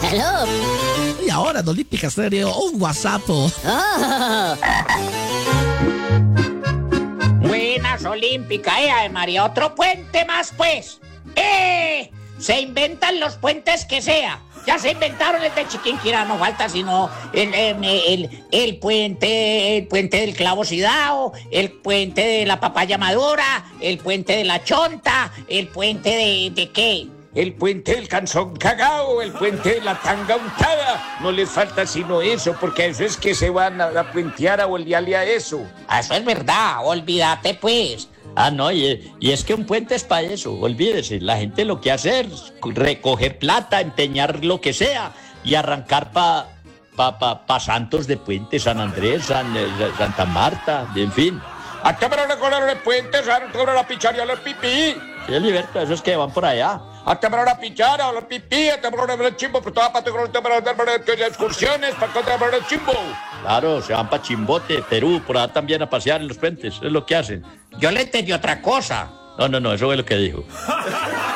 Hello. Y ahora en Olímpica Estéreo, un WhatsApp. Oh. Buenas, Olímpica, María, otro puente más, pues. Se inventan los puentes que sea. Ya se inventaron el de Chiquinquirá, no falta sino el puente del clavo sidao, el puente de la papaya madura, el puente de la chonta, el puente ¿de qué? El puente del canzón cagao, el puente de la tanga untada. No les falta sino eso, porque a eso es que se van a puentear, a voltearle a eso. Eso es verdad, olvídate pues. No, y es que un puente es para eso, olvídese, la gente lo que hace es recoger plata, empeñar lo que sea y arrancar pa Santos de Puente, San Andrés, Santa Marta, en fin. Hasta para recoger el puente, para la picharía los pipí. Sí, Liberto, esos que van por allá. Hasta para la pichara, los pipí, hasta para el chimbo, por toda parte para excursiones, para el chimbo. Claro, se van para Chimbote, Perú, por allá también a pasear en los puentes, es lo que hacen. Yo le entendí otra cosa. No, eso es lo que dijo.